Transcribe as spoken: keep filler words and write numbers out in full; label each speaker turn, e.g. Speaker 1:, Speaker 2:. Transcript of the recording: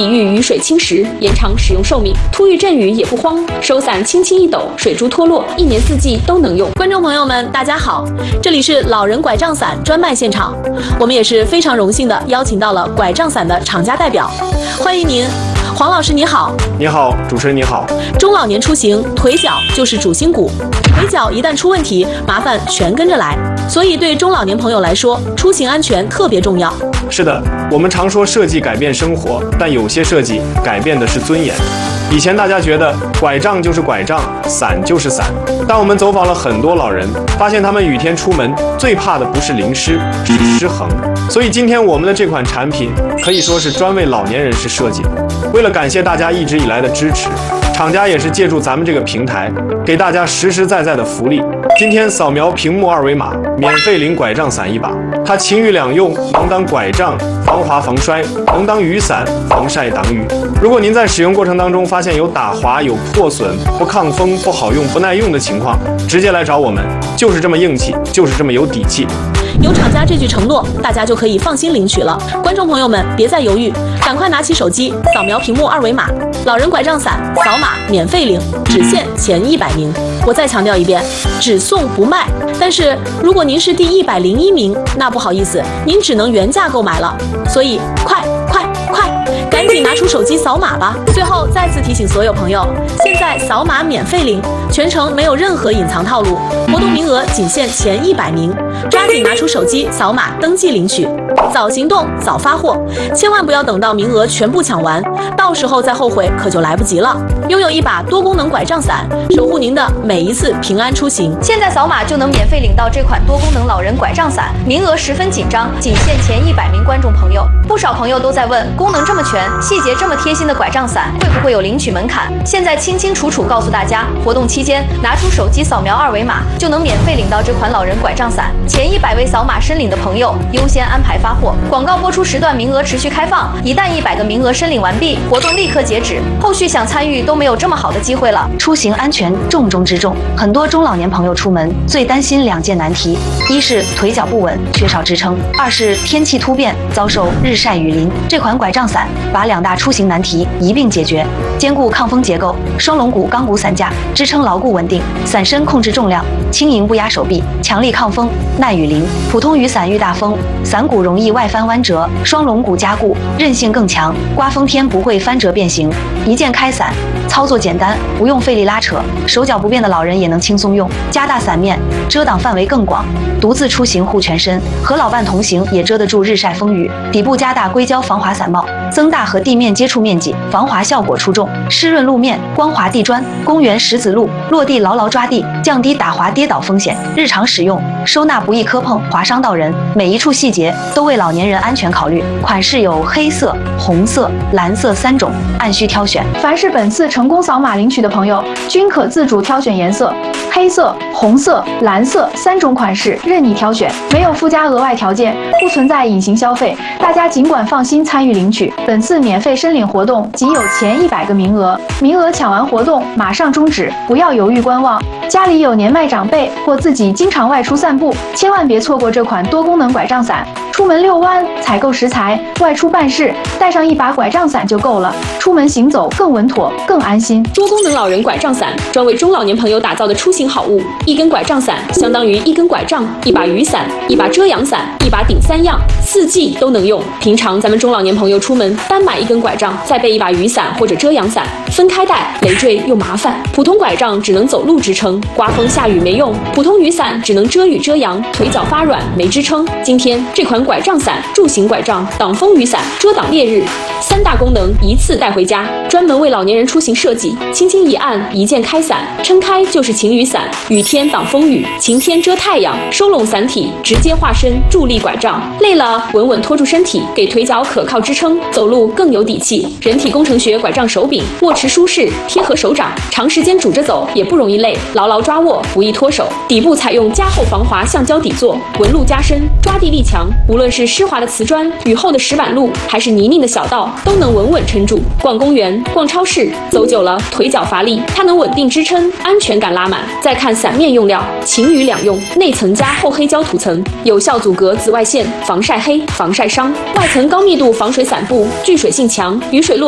Speaker 1: 抵御雨水侵蚀，延长使用寿命。突遇阵雨也不慌，收伞轻轻一抖，水珠脱落，一年四季都能用。观众朋友们，大家好，这里是老人拐杖伞专卖现场，我们也是非常荣幸的邀请到了拐杖伞的厂家代表，欢迎您。黄老师你好。
Speaker 2: 你好，主持人你好。
Speaker 1: 中老年出行，腿脚就是主心骨，腿脚一旦出问题，麻烦全跟着来。所以对中老年朋友来说，出行安全特别重要。
Speaker 2: 是的，我们常说设计改变生活，但有些设计改变的是尊严。以前大家觉得拐杖就是拐杖，伞就是伞，但我们走访了很多老人，发现他们雨天出门最怕的不是淋湿，是失衡。所以今天我们的这款产品可以说是专为老年人士设计的。为了感谢大家一直以来的支持，厂家也是借助咱们这个平台，给大家实实在在的福利。今天扫描屏幕二维码，免费领拐杖伞一把。它晴雨两用，能当拐杖防滑防摔，能当雨伞防晒挡雨。如果您在使用过程当中发现有打滑、有破损、不抗风、不好用、不耐用的情况，直接来找我们，就是这么硬气，就是这么有底气。
Speaker 1: 有厂家这句承诺，大家就可以放心领取了。观众朋友们，别再犹豫，赶快拿起手机扫描屏幕二维码，老人拐杖伞扫码免费领，只限前一百名。我再强调一遍，只送不卖。但是如果您是第一百零一名，那不好意思，您只能原价购买了。所以快快快，赶紧拿出手机扫码吧！最后再次提醒所有朋友，现在扫码免费领，全程没有任何隐藏套路，活动名额仅限前一百名，抓紧拿出手机扫码登记领取，早行动早发货，千万不要等到名额全部抢完，到时候再后悔可就来不及了。拥有一把多功能拐杖伞，守护您的每一次平安出行。
Speaker 3: 现在扫码就能免费领到这款多功能老人拐杖伞，名额十分紧张，仅限前一百名观众朋友。不少朋友都在问，功能这么全，细节这么贴心的拐杖伞会不会有领取门槛？现在清清楚楚告诉大家，活动期间拿出手机扫描二维码，就能免费领到这款老人拐杖伞。前一百位扫码申领的朋友优先安排发货。广告播出时段名额持续开放，一旦一百个名额申领完毕，活动立刻截止，后续想参与都没有这么好的机会了。
Speaker 4: 出行安全重中之重，很多中老年朋友出门最担心两件难题，一是腿脚不稳，缺少支撑；二是天气突变，遭受日晒雨淋。这款拐杖伞把两大出行难题一并解决，兼顾抗风结构，双龙骨钢骨伞架支撑牢固稳定，伞身控制重量，轻盈不压手臂，强力抗风，耐雨淋。普通雨伞遇大风，伞骨容易外翻弯折，双龙骨加固，韧性更强，刮风天不会翻折变形。一键开伞，操作简单，不用费力拉扯，手脚不便的老人也能轻松用。加大伞面，遮挡范围更广，独自出行护全身，和老伴同行也遮得住日晒风雨。底部加大硅胶防滑伞帽，增大和地面接触面积，防滑效果出众。湿润路面，光滑地砖，公园石子路，落地牢牢抓地，降低打滑跌倒风险。日常使用，收纳不易磕碰划伤到人，每一处细节都为老年人安全考虑。款式有黑色、红色、蓝色三种，按需挑选。
Speaker 5: 凡是本次成功扫码领取的朋友，均可自主挑选颜色，黑色、红色、蓝色三种款式任你挑选，没有附加额外条件，不存在隐形消费，大家尽管放心参与领取。本次免费申领活动仅有前一百个名额，名额抢完活动马上终止，不要犹豫观望。家里有年迈长辈或自己经常外出散步，千万别错过这款多功能拐杖伞。出门遛弯、采购食材、外出办事，带上一把拐杖伞就够了，出门行走更稳妥、更安心。
Speaker 1: 多功能老人拐杖伞，专为中老年朋友打造的出行好物。一根拐杖伞相当于一根拐杖、一把雨伞、一把遮阳伞、一把顶三样，四季都能用。平常咱们中老年朋友出门单买一根拐杖，再备一把雨伞或者遮阳伞，分开带累赘又麻烦。普通拐杖只能走路支撑，刮风下雨没用；普通雨伞只能遮雨遮阳，腿脚发软没支撑。今天这款拐杖伞，助行拐杖，挡风雨伞，遮挡烈日，三大功能一次带回家，专门为老年人出行设计。轻轻一按，一键开伞，撑开就是晴雨伞，雨天挡风雨，晴天遮太阳，收拢伞体，直接化身助力拐杖。累了稳稳拖住身体，给腿脚可靠支撑，走路更有底气。人体工程学拐杖手柄，握持舒适，贴合手掌，长时间拄着走也不容易累，牢牢抓握，不易脱手。底部采用加厚防滑橡胶底座，纹路加深，抓地力强，无论是湿滑的瓷砖、雨后的石板路，还是泥泞的小道，都能稳稳撑住。逛公园、逛超市，走久了腿脚乏力，它能稳定支撑，安全感拉满。再看伞面用料，晴雨两用，内层加厚黑胶涂层，有效阻隔紫外线，防晒黑、防晒伤；外层高密度防水伞布，聚水性强，雨水落